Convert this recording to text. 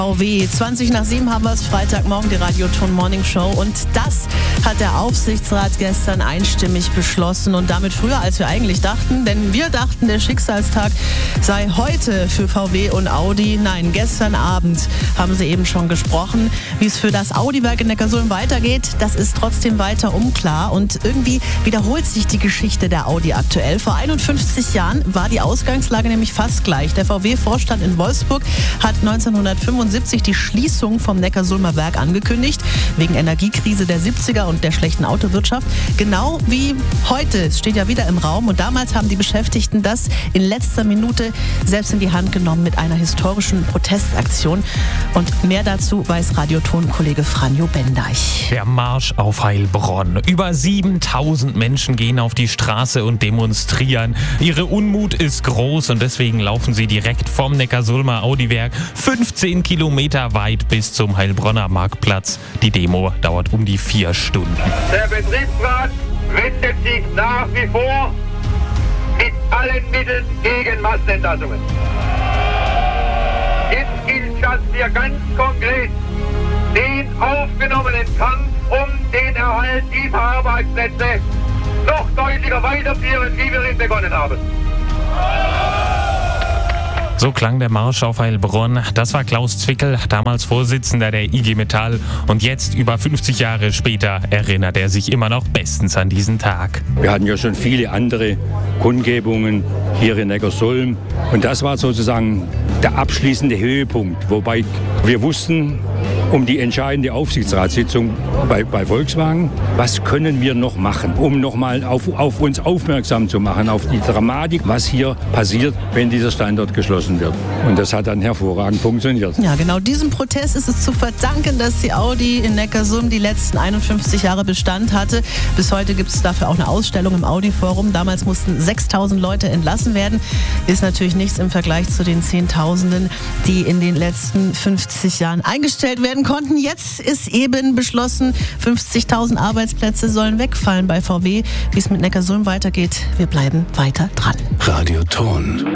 VW. 7:20 haben wir es, Freitagmorgen, die Radioton Morning Show. Und das hat der Aufsichtsrat gestern einstimmig beschlossen und damit früher, als wir eigentlich dachten. Denn wir dachten, der Schicksalstag sei heute für VW und Audi. Nein, gestern Abend haben sie eben schon gesprochen. Wie es für das Audi-Werk in Neckarsulm weitergeht, das ist trotzdem weiter unklar. Und irgendwie wiederholt sich die Geschichte der Audi aktuell. Vor 51 Jahren war die Ausgangslage nämlich fast gleich. Der VW-Vorstand in Wolfsburg hat 1975 die Schließung vom Neckarsulmer Werk angekündigt, wegen Energiekrise der 70er und der schlechten Autowirtschaft. Genau wie heute, es steht ja wieder im Raum. Und damals haben die Beschäftigten das in letzter Minute selbst in die Hand genommen mit einer historischen Protestaktion. Und mehr dazu weiß Radioton-Kollege Franjo Bendeich. Der Marsch auf Heilbronn. Über 7000 Menschen gehen auf die Straße und demonstrieren. Ihre Unmut ist groß und deswegen laufen sie direkt vom Neckarsulmer Audi-Werk 15 Kilometer weit bis zum Heilbronner Marktplatz. Die Demo dauert um die 4 Stunden. Der Betriebsrat wendet sich nach wie vor mit allen Mitteln gegen Massenentlassungen. Jetzt gilt, dass wir ganz konkret den aufgenommenen Kampf um den Erhalt dieser Arbeitsplätze noch deutlicher weiterführen, wie wir ihn begonnen haben. So klang der Marsch auf Heilbronn. Das war Klaus Zwickel, damals Vorsitzender der IG Metall. Und jetzt, über 50 Jahre später, erinnert er sich immer noch bestens an diesen Tag. Wir hatten ja schon viele andere Kundgebungen hier in Neckarsulm. Und das war sozusagen der abschließende Höhepunkt. Wobei wir wussten um die entscheidende Aufsichtsratssitzung bei Volkswagen, was können wir noch machen, um nochmal auf uns aufmerksam zu machen, auf die Dramatik, was hier passiert, wenn dieser Standort geschlossen wird. Und das hat dann hervorragend funktioniert. Ja, genau diesem Protest ist es zu verdanken, dass die Audi in Neckarsulm die letzten 51 Jahre Bestand hatte. Bis heute gibt es dafür auch eine Ausstellung im Audi-Forum. Damals mussten 6000 Leute entlassen werden. Ist natürlich nichts im Vergleich zu den Zehntausenden, die in den letzten 50 Jahren eingestellt werden konnten. Jetzt ist eben beschlossen, 50.000 Arbeitsplätze sollen wegfallen bei VW. Wie es mit Neckarsulm weitergeht, wir bleiben weiter dran. Radioton.